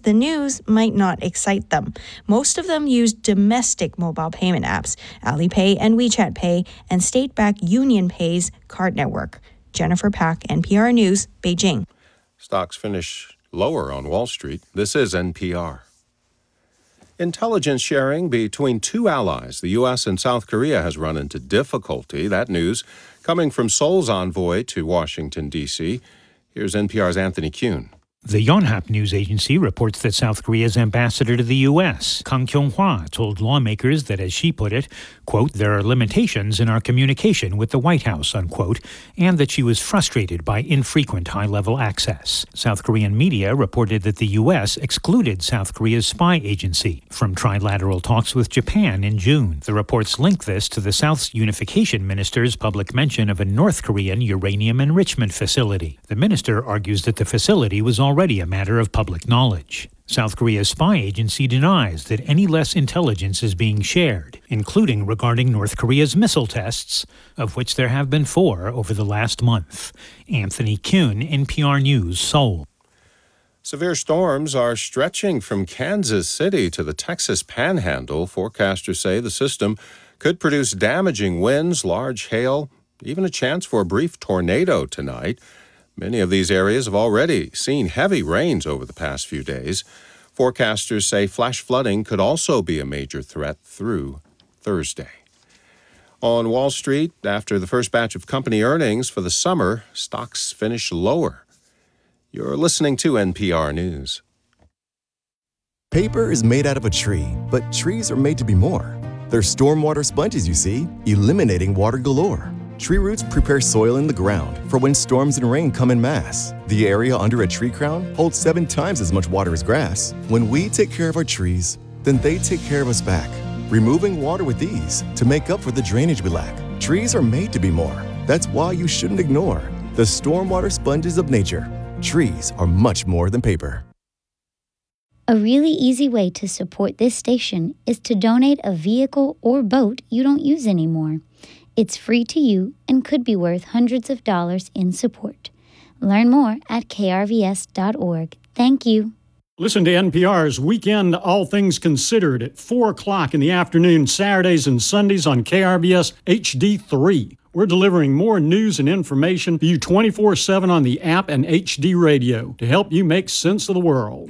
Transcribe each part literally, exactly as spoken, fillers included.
the news might not excite them. Most of them use domestic mobile payment apps, Alipay and WeChat Pay, and state-backed UnionPay's card network. Jennifer Pak, N P R News, Beijing. Stocks finish lower on Wall Street. This is N P R. Intelligence sharing between two allies, the U S and South Korea, has run into difficulty. That news coming from Seoul's envoy to Washington, D C. Here's N P R's Anthony Kuhn. The Yonhap news agency reports that South Korea's ambassador to the U S, Kang Kyung-hwa, told lawmakers that, as she put it, quote, there are limitations in our communication with the White House, unquote, and that she was frustrated by infrequent high-level access. South Korean media reported that the U S excluded South Korea's spy agency from trilateral talks with Japan in June. The reports link this to the South's unification minister's public mention of a North Korean uranium enrichment facility. The minister argues that the facility was already already a matter of public knowledge. South Korea's spy agency denies that any less intelligence is being shared, including regarding North Korea's missile tests, of which there have been four over the last month. Anthony Kuhn, N P R News, Seoul. Severe storms are stretching from Kansas City to the Texas Panhandle. Forecasters say the system could produce damaging winds, large hail, even a chance for a brief tornado tonight. Many of these areas have already seen heavy rains over the past few days. Forecasters say flash flooding could also be a major threat through Thursday. On Wall Street, after the first batch of company earnings for the summer, stocks finish lower. You're listening to N P R News. Paper is made out of a tree, but trees are made to be more. They're stormwater sponges, you see, eliminating water galore. Tree roots prepare soil in the ground for when storms and rain come in mass. The area under a tree crown holds seven times as much water as grass. When we take care of our trees, then they take care of us back, removing water with ease to make up for the drainage we lack. Trees are made to be more. That's why you shouldn't ignore the stormwater sponges of nature. Trees are much more than paper. A really easy way to support this station is to donate a vehicle or boat you don't use anymore. It's free to you and could be worth hundreds of dollars in support. Learn more at k r v s dot org. Thank you. Listen to N P R's Weekend All Things Considered at four o'clock in the afternoon, Saturdays and Sundays on K R V S H D three. We're delivering more news and information for you twenty-four seven on the app and H D radio to help you make sense of the world.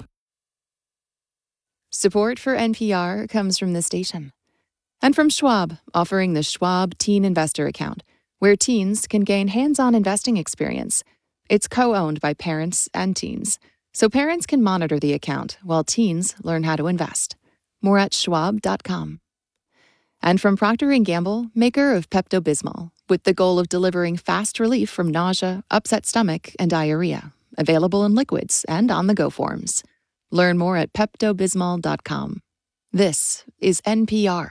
Support for N P R comes from this station. And from Schwab, offering the Schwab Teen Investor Account, where teens can gain hands-on investing experience. It's co-owned by parents and teens, so parents can monitor the account while teens learn how to invest. More at schwab dot com. And from Procter and Gamble, maker of Pepto-Bismol, with the goal of delivering fast relief from nausea, upset stomach, and diarrhea. Available in liquids and on-the-go forms. Learn more at pepto bismol dot com. This is N P R.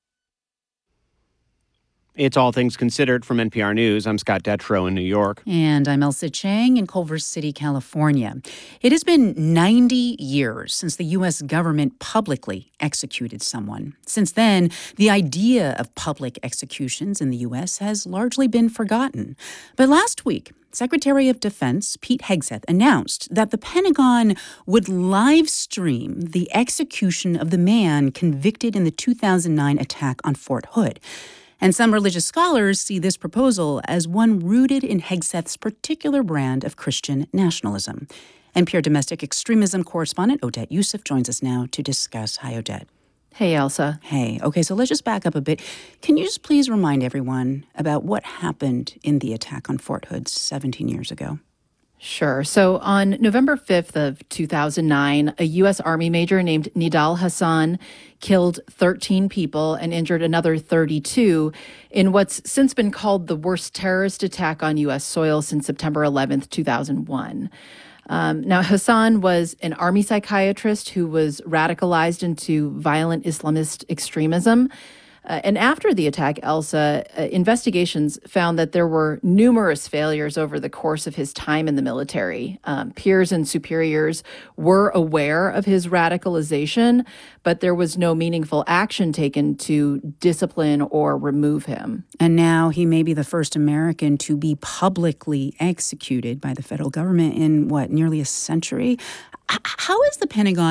It's All Things Considered from N P R News. I'm Scott Detrow in New York. And I'm Elsa Chang in Culver City, California. It has been ninety years since the U S government publicly executed someone. Since then, the idea of public executions in the U S has largely been forgotten. But last week, Secretary of Defense Pete Hegseth announced that the Pentagon would live stream the execution of the man convicted in the two thousand nine attack on Fort Hood. And some religious scholars see this proposal as one rooted in Hegseth's particular brand of Christian nationalism. N P R domestic extremism correspondent Odette Youssef joins us now to discuss. Hi, Odette. Hey, Elsa. Hey. Okay, so let's just back up a bit. Can you just please remind everyone about what happened in the attack on Fort Hood seventeen years ago? Sure. So on November fifth of two thousand nine, a U S Army major named Nidal Hasan killed thirteen people and injured another thirty-two in what's since been called the worst terrorist attack on U S soil since September eleventh, two thousand one. Um, now, Hassan was an army psychiatrist who was radicalized into violent Islamist extremism. Uh, and after the attack, Elsa, uh, investigations found that there were numerous failures over the course of his time in the military. Um, peers and superiors were aware of his radicalization, but there was no meaningful action taken to discipline or remove him. And now he may be the first American to be publicly executed by the federal government in, what, nearly a century? H- how is the Pentagon